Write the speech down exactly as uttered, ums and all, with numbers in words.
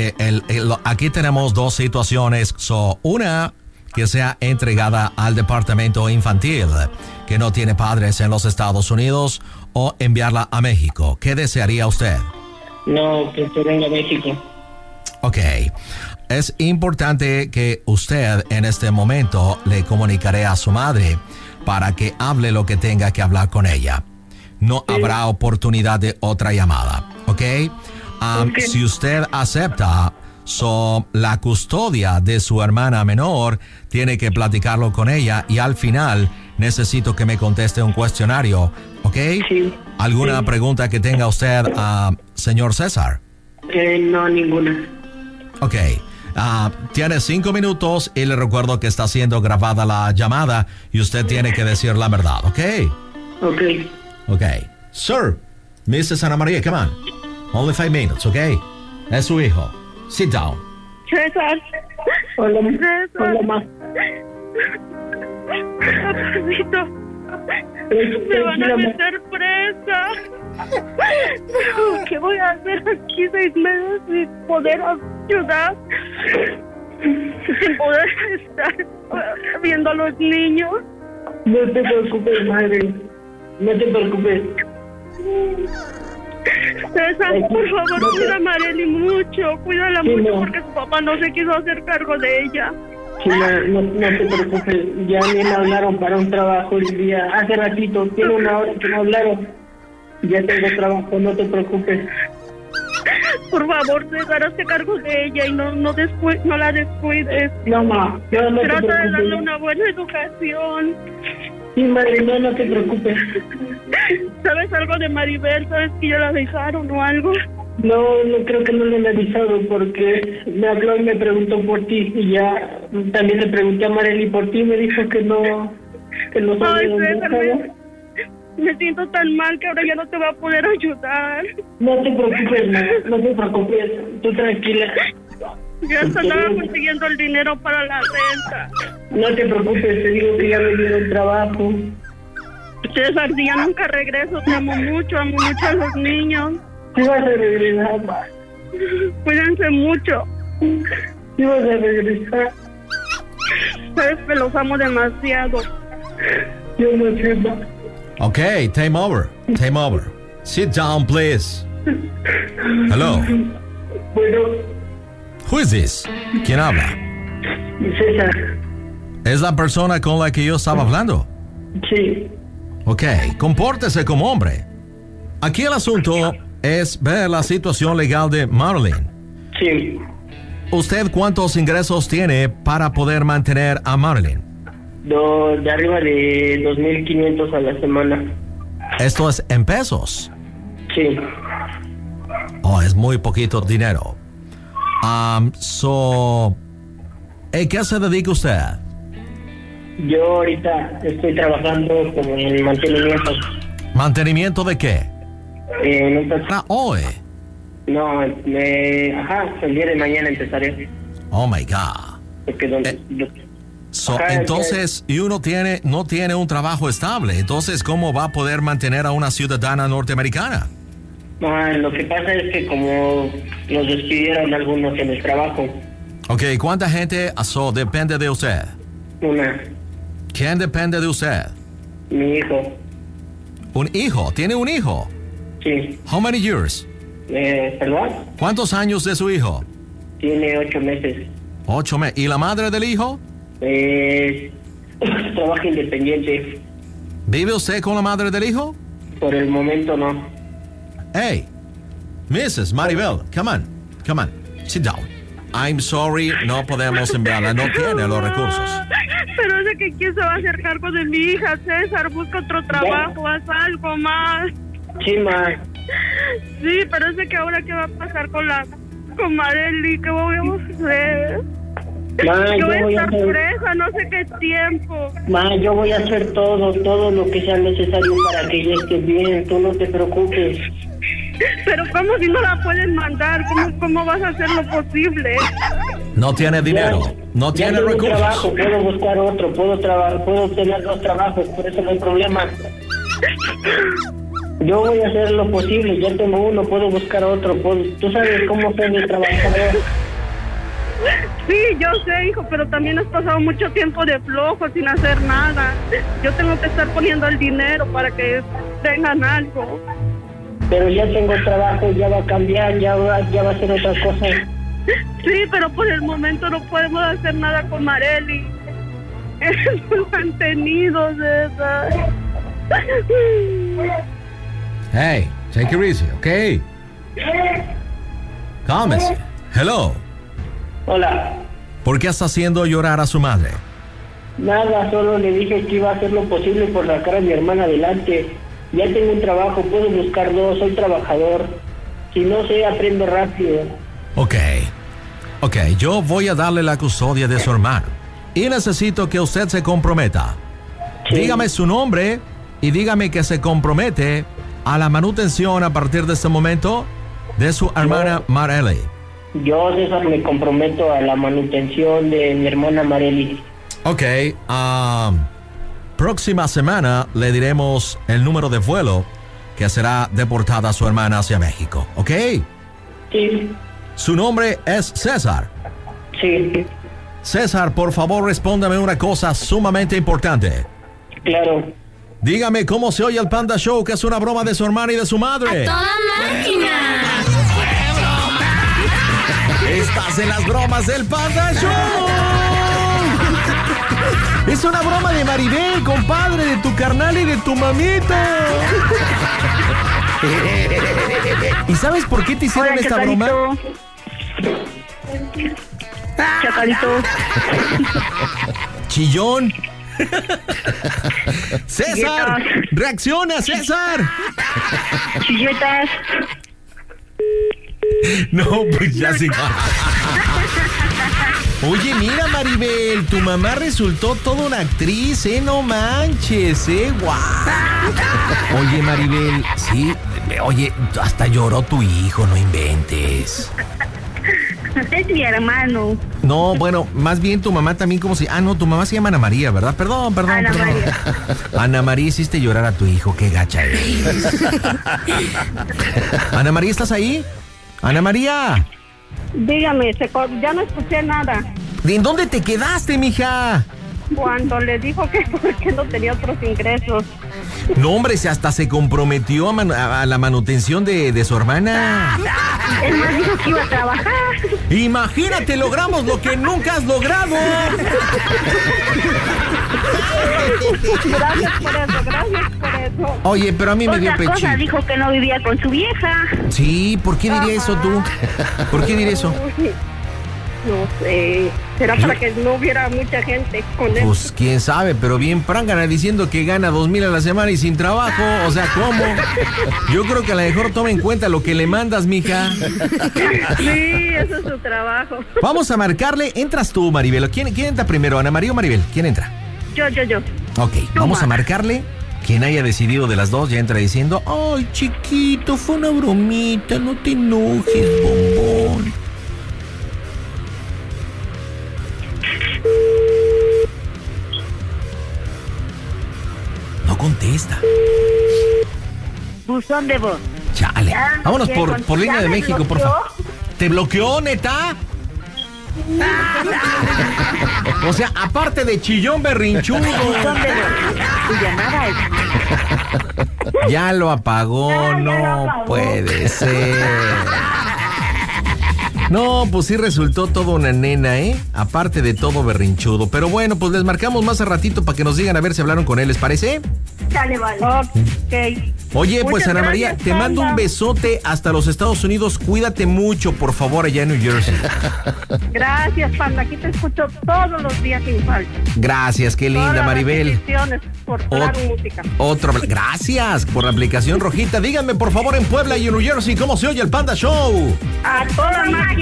eh, el, el, aquí tenemos dos situaciones. So, una que sea entregada al departamento infantil que no tiene padres en los Estados Unidos, o enviarla a México. ¿Qué desearía usted? No, que se venga a México. Ok. Es importante que usted en este momento le comunicaré a su madre para que hable lo que tenga que hablar con ella. No sí. habrá oportunidad de otra llamada, ¿ok? Um, okay. Si usted acepta, so, la custodia de su hermana menor tiene que platicarlo con ella, y al final necesito que me conteste un cuestionario, ¿ok? Sí. ¿Alguna sí. pregunta que tenga usted, uh, señor César? Eh, no, ninguna. Ok. Uh, tiene cinco minutos y le recuerdo que está siendo grabada la llamada y usted tiene que decir la verdad, ¿ok? Ok. Ok. Sir, missus Ana María, come on. Only five minutes, ¿ok? Es su hijo. Sit down. César. Hola, César. Hola, ma. Papacito. Me van a meter presa. ¿Qué voy a hacer aquí seis meses sin poder ayudar? Sin poder estar viendo a los niños. No te preocupes, madre. No te preocupes. César, por favor, no cuida a Marely mucho. Cuídala sí, mucho no. porque su papá no se quiso hacer cargo de ella. Sí, no, no, no te preocupes. Ya ni me hablaron para un trabajo el día. Hace ratito, tiene una hora que me hablaron. Ya tengo trabajo, no te preocupes. Por favor, César, hazte cargo de ella y no no, descu- no la descuides. No, ma, no, no Trata te preocupes. de darle una buena educación. Sí, madre, no, no te preocupes. ¿Sabes algo de Maribel? ¿Sabes que ya la avisaron o algo? No, no creo que no le han avisado porque me habló y me preguntó por ti. Y ya también le pregunté a Marely por ti y me dijo que no, que no sabía Ay, dónde César, estaba. me, me siento tan mal que ahora ya no te va a poder ayudar. No te preocupes, no, no te preocupes. Tú tranquila. Ya hasta andaba consiguiendo el dinero para la renta. No te preocupes, te digo que ya me dieron trabajo. César, si ya nunca regreso, te amo mucho, amo mucho a los niños. Sí vas a regresar, ma. Cuídense mucho. Sí vas a regresar. Sabes que los amo demasiado. Yo no sé, ma. Ok, time over, time over. Sit down, please. Hello. Bueno. Who is this? ¿Quién habla? César. ¿Es la persona con la que yo estaba hablando? Sí. Ok, compórtese como hombre. Aquí el asunto es ver la situación legal de Marlene. Sí. ¿Usted cuántos ingresos tiene para poder mantener a Marlene? Do, de arriba de dos mil quinientos a la semana. ¿Esto es en pesos? Sí. Oh, es muy poquito dinero. Um, so, ¿en qué se dedica usted? Yo ahorita estoy trabajando como en mantenimiento. ¿Mantenimiento de qué? Eh, en un per- Ah, hoy. No, me... Ajá, el día de mañana empezaré. Oh my God. Porque donde... Eh, yo- so, Ajá, entonces, y uno tiene, no tiene un trabajo estable. Entonces, ¿cómo va a poder mantener a una ciudadana norteamericana? Ah, lo que pasa es que como nos despidieron algunos en el trabajo. Ok, ¿cuánta gente so, depende de usted? Una, ¿Quién depende de usted? mi hijo. ¿Un hijo? ¿Tiene un hijo? Sí. How many years? Eh, ¿Perdón? ¿Cuántos años de su hijo? Tiene ocho meses. Ocho meses. ¿Y la madre del hijo? Eh, trabaja independiente. ¿Vive usted con la madre del hijo? Por el momento no. Hey, missus Maribel, come on, come on, sit down. I'm sorry, no podemos enviarla, no tiene los recursos. Pero es de que quién se va a hacer cargo de mi hija, César. Busca otro trabajo, haz algo más. Sí, ma. Sí, pero es de que ahora qué va a pasar con la con Marely, ¿qué vamos a hacer? Ma, yo voy a voy a estar hacer... presa, no sé qué tiempo. Ma, yo voy a hacer todo, todo lo que sea necesario para que ella esté bien. Tú no te preocupes. Pero ¿cómo si no la pueden mandar? ¿Cómo, cómo vas a hacer lo posible? No tiene dinero, Ya, no ya tiene tengo recursos. trabajo, puedo buscar otro, puedo, traba- puedo tener dos trabajos, por eso no hay problema. Yo voy a hacer lo posible, ya tengo uno, puedo buscar otro, puedo, tú sabes cómo soy el trabajador. Sí, yo sé, hijo, pero también has pasado mucho tiempo de flojo sin hacer nada. Yo tengo que estar poniendo el dinero para que tengan algo. Pero ya tengo trabajo, ya va a cambiar, ya va, ya va a ser otra cosa. Sí, pero por el momento no podemos hacer nada con Marely. Es muy mantenido, César. Hey, take it easy, okay? Cálmese. Hello. Hola. ¿Por qué está haciendo llorar a su madre? Nada, solo le dije que iba a hacer lo posible por sacar a mi hermana adelante. Ya tengo un trabajo, puedo buscar dos, soy trabajador. Si no sé, aprendo rápido. Ok. Ok, yo voy a darle la custodia de su hermano. Y necesito que usted se comprometa. Sí. Dígame su nombre y dígame que se compromete a la manutención a partir de este momento de su hermana Marely. Yo, César, me comprometo a la manutención de mi hermana Marely. Ok, um, próxima semana le diremos el número de vuelo que será deportada su hermana hacia México, ¿ok? Sí. Su nombre es César. Sí. César, por favor, respóndame una cosa sumamente importante. Claro. Dígame cómo se oye el Panda Show, que es una broma de su hermana y de su madre. ¡A toda máquina! Estás en las bromas del Panda Show. Es una broma de Maribel, compadre, de tu carnal y de tu mamita. ¿Y sabes por qué te hicieron Hola, esta Chacalito. broma? Chacalito. Chillón. César, Chilletas. reacciona, César. Chilletas. No, pues ya sí. Oye, mira, Maribel, tu mamá resultó toda una actriz, ¿eh? No manches, ¿eh? ¡Guau! Oye, Maribel, sí, oye, hasta lloró tu hijo, no inventes. Es mi hermano. No, bueno, más bien tu mamá también como si... Ah, no, tu mamá se llama Ana María, ¿verdad? Perdón, perdón, Ana perdón. María. Ana María, hiciste llorar a tu hijo, qué gacha eres. Ana María, ¿estás ahí? Ana María. Dígame, se co- ya no escuché nada. ¿En dónde te quedaste, mija? Cuando le dijo que porque no tenía otros ingresos. No, hombre, se hasta se comprometió a, man- a la manutención de, de su hermana. Él más dijo que iba a trabajar. Imagínate, logramos lo que nunca has logrado. Gracias por eso, gracias por eso. Oye, pero a mí me dio Otra cosa, pechito. dijo que no vivía con su vieja. Sí, ¿por qué diría eso tú? ¿Por qué diría eso? Uy, no sé. Será para que no hubiera mucha gente con él. Pues quién sabe, pero bien prángana diciendo que gana dos mil a la semana y sin trabajo. O sea, ¿cómo? Yo creo que a lo mejor toma en cuenta lo que le mandas, mija. Sí, eso es su trabajo. Vamos a marcarle. Entras tú, Maribel. ¿Quién, quién entra primero, Ana María o Maribel? ¿Quién entra? Yo, yo, yo. Ok, vamos a marcarle. Quien haya decidido de las dos ya entra diciendo: ay, chiquito, fue una bromita, no te enojes, bombón. No contesta. Buzón de voz. Chale. Ya, Vámonos ya, por, con- por línea ya de me México, por bloqueó. favor. ¿Te bloqueó, neta? O sea, aparte de chillón berrinchudo. Buzón de voz. Tu llamada es... Ya lo apagó, Ya, ya no lo apagó. puede ser. No, pues sí resultó toda una nena, ¿eh? Aparte de todo berrinchudo. Pero bueno, pues les marcamos más a ratito para que nos digan a ver si hablaron con él, ¿les parece? Dale, vale. Ok. Oye, pues Muchas Ana María, gracias, te mando un Panda. besote hasta los Estados Unidos. Cuídate mucho, por favor, allá en New Jersey. Gracias, Panda. Aquí te escucho todos los días sin falta. Gracias, qué linda, Todas las Maribel. repeticiones por Claro Ot- Música. Otro, gracias por la aplicación rojita. Díganme, por favor, en Puebla y en New Jersey, ¿cómo se oye el Panda Show? A toda máquina.